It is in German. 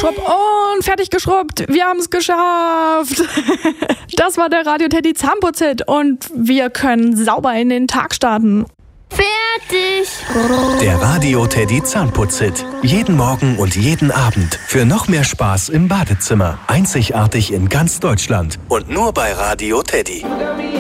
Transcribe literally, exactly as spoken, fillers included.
Schrubb und fertig geschrubbt. Wir haben es geschafft. Das war der Radio Teddy Zahnputz-Hit und wir können sauber in den Tag starten. Fertig. Der Radio Teddy Zahnputz-Hit. Jeden Morgen und jeden Abend. Für noch mehr Spaß im Badezimmer. Einzigartig in ganz Deutschland. Und nur bei Radio Teddy.